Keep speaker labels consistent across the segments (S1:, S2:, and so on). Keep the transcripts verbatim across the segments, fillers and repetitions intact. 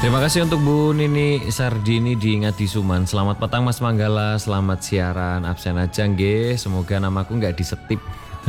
S1: Terima kasih untuk Bu Nini Sardini di Ngadisuman. Selamat petang Mas Manggala, selamat siaran absen aja nggih. Semoga namaku nggak disetip.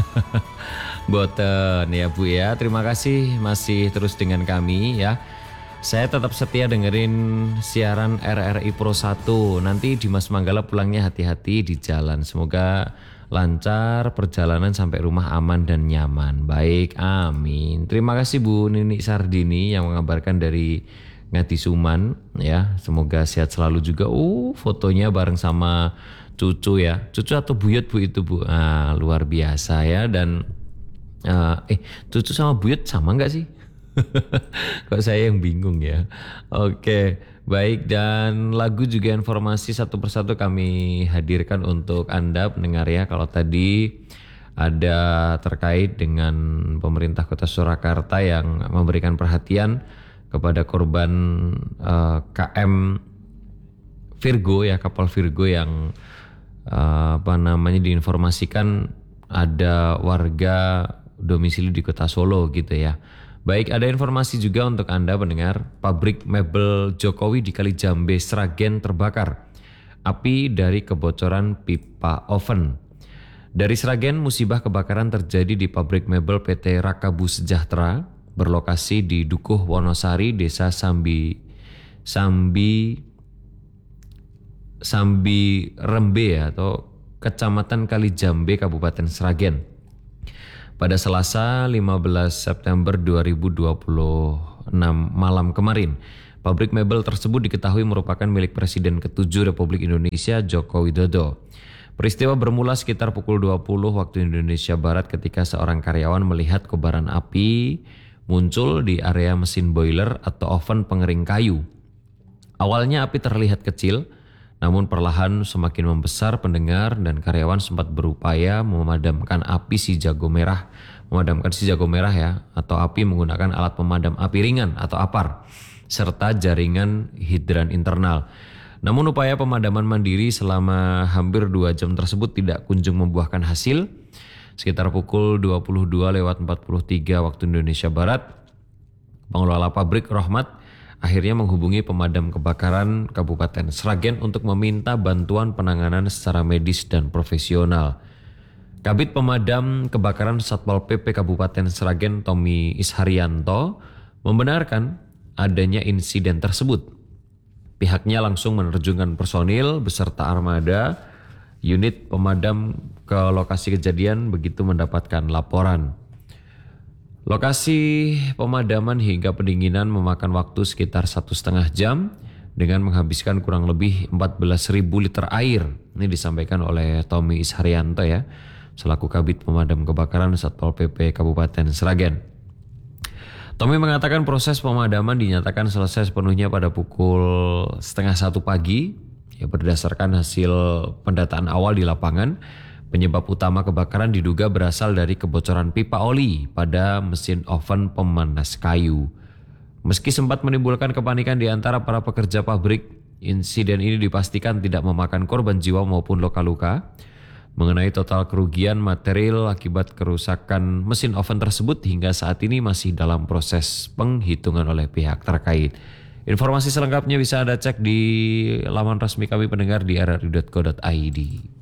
S1: Boten ya Bu ya. Terima kasih masih terus dengan kami ya. Saya tetap setia dengerin siaran R R I Pro satu. Nanti di Mas Manggala pulangnya hati-hati di jalan. Semoga lancar perjalanan sampai rumah aman dan nyaman. Baik, amin. Terima kasih Bu Nini Sardini yang mengabarkan dari Ngadisuman ya. Semoga sehat selalu juga. Uh, fotonya bareng sama cucu ya. Cucu atau buyut Bu itu Bu? Ah, luar biasa ya. Dan uh, eh cucu sama buyut sama nggak sih? Kok saya yang bingung ya. Oke, baik, dan lagu juga informasi satu persatu kami hadirkan untuk Anda pendengar ya. Kalau tadi ada terkait dengan pemerintah Kota Surakarta yang memberikan perhatian kepada korban uh, K M Virgo ya, kapal Virgo yang uh, apa namanya diinformasikan ada warga domisili di Kota Solo gitu ya. Baik, ada informasi juga untuk Anda pendengar, pabrik mebel Jokowi di Kalijambe Sragen terbakar. Api dari kebocoran pipa oven. Dari Sragen, musibah kebakaran terjadi di pabrik mebel P T Rakabu Sejahtera berlokasi di Dukuh Wonosari, Desa Sambi Sambi Sambi Rembe atau Kecamatan Kalijambe, Kabupaten Sragen. Pada Selasa lima belas September dua ribu dua puluh enam malam kemarin, pabrik mebel tersebut diketahui merupakan milik Presiden ketujuh Republik Indonesia Joko Widodo. Peristiwa bermula sekitar pukul dua puluh waktu Indonesia Barat ketika seorang karyawan melihat kobaran api muncul di area mesin boiler atau oven pengering kayu. Awalnya api terlihat kecil, namun perlahan semakin membesar pendengar, dan karyawan sempat berupaya memadamkan api si jago merah, memadamkan si jago merah ya, atau api menggunakan alat pemadam api ringan atau APAR, serta jaringan hidran internal. Namun upaya pemadaman mandiri selama hampir dua jam tersebut tidak kunjung membuahkan hasil. Sekitar pukul dua puluh dua lewat empat puluh tiga waktu Indonesia Barat, pengelola pabrik Rohmat akhirnya menghubungi pemadam kebakaran Kabupaten Sragen untuk meminta bantuan penanganan secara medis dan profesional. Kabid Pemadam Kebakaran Satpol P P Kabupaten Sragen Tommy Isharyanto membenarkan adanya insiden tersebut. Pihaknya langsung menerjunkan personil beserta armada unit pemadam ke lokasi kejadian begitu mendapatkan laporan. Lokasi pemadaman hingga pendinginan memakan waktu sekitar satu setengah jam dengan menghabiskan kurang lebih empat belas ribu liter air. Ini disampaikan oleh Tommy Isharyanto ya, selaku Kabid Pemadam Kebakaran Satpol P P Kabupaten Sragen. Tommy mengatakan proses pemadaman dinyatakan selesai sepenuhnya pada pukul setengah satu pagi. Ya, berdasarkan hasil pendataan awal di lapangan, penyebab utama kebakaran diduga berasal dari kebocoran pipa oli pada mesin oven pemanas kayu. Meski sempat menimbulkan kepanikan di antara para pekerja pabrik, insiden ini dipastikan tidak memakan korban jiwa maupun luka-luka. Mengenai total kerugian material akibat kerusakan mesin oven tersebut hingga saat ini masih dalam proses penghitungan oleh pihak terkait. Informasi selengkapnya bisa Anda cek di laman resmi kami pendengar di r r i dot co dot i d.